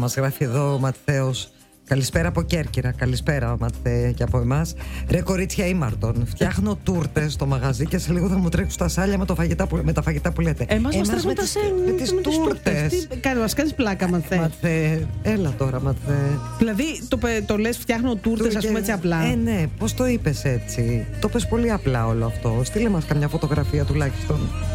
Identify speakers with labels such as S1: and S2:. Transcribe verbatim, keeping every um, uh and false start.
S1: μας γράφει εδώ ο Ματθαίος. Καλησπέρα από Κέρκυρα. Καλησπέρα, Ματθέ, και από εμάς. Ρε κορίτσια ήμαρτον. Φτιάχνω τούρτες στο μαγαζί και σε λίγο θα μου τρέξουν τα σάλια με, το φαγητά που, με τα φαγητά που λέτε.
S2: Εμάς μας τρέχουν τα σάλια
S1: με τις τούρτες.
S2: Μας κάνεις πλάκα, Ματθέ.
S1: Ματθέ, έλα τώρα, Ματθέ.
S2: Δηλαδή το, το λες φτιάχνω τούρτες, ας πούμε, έτσι απλά.
S1: Ε, ναι, πώς το είπες έτσι. Το πες πολύ απλά όλο αυτό. Στείλε μας καμιά φωτογραφία τουλάχιστον.